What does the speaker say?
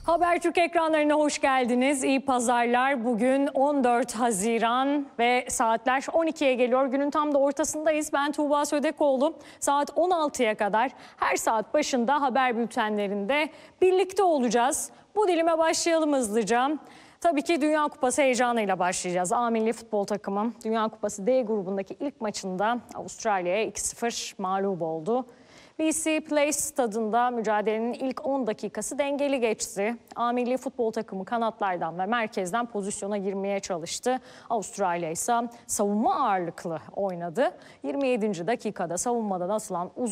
Habertürk ekranlarına hoş geldiniz. İyi pazarlar. Bugün 14 Haziran ve saatler 12'ye geliyor. Günün tam da ortasındayız. Ben Tuğba Södekoğlu. Saat 16'ya kadar her saat başında haber bültenlerinde birlikte olacağız. Bu dilime başlayalım hızlıca. Tabii ki Dünya Kupası heyecanıyla başlayacağız. A milli futbol takımı Dünya Kupası D grubundaki ilk maçında Avustralya'ya 2-0 mağlup oldu. BC Place stadında mücadelenin ilk 10 dakikası dengeli geçti. A milli futbol takımı kanatlardan ve merkezden pozisyona girmeye çalıştı. Avustralya ise savunma ağırlıklı oynadı. 27. dakikada savunmadan atılan uzun